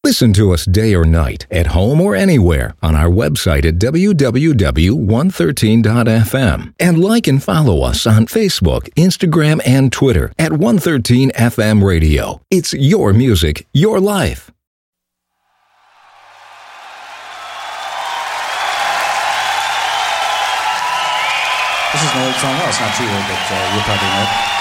Listen to us day or night, at home or anywhere, on our website at www.113.fm. And like and follow us on Facebook, Instagram, and Twitter at 113 FM Radio. It's your music, your life. This is an old song. Well, it's not too old, but you'll probably know it.